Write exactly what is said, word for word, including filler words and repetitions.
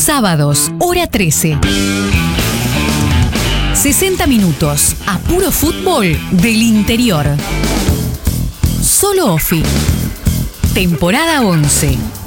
Sábados, hora trece. sesenta minutos a puro fútbol del interior. Solo Ofi. Temporada once.